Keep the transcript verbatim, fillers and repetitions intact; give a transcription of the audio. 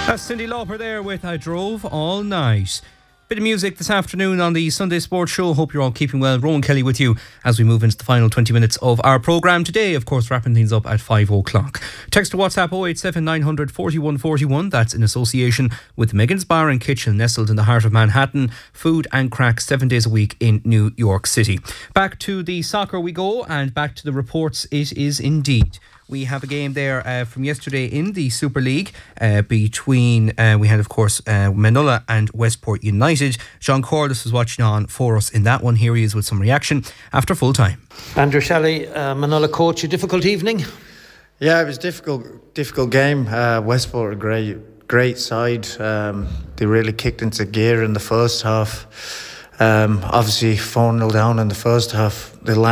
That's Cyndi Lauper there with I Drove All Night. Bit of music this afternoon on the Sunday Sports Show. Hope you're all keeping well. Rowan Kelly with you as we move into the final twenty minutes of our programme today. Of course, wrapping things up at five o'clock. Text to WhatsApp oh eight seven nine hundred forty-one forty-one. That's in association with Megan's Bar and Kitchen, nestled in the heart of Manhattan. Food and crack seven days a week in New York City. Back to the soccer we go, and back to the reports it is indeed. We have a game there uh, from yesterday in the Super League uh, between, uh, we had of course uh, Manola and Westport United. John Corliss was watching on for us in that one. Here he is with some reaction after full time. Andrew Shelley, uh, Manola coach, a difficult evening? Yeah, it was a difficult, difficult game. Uh, Westport, a great, great side. Um, they really kicked into gear in the first half. Um, obviously four nil down in the first half. They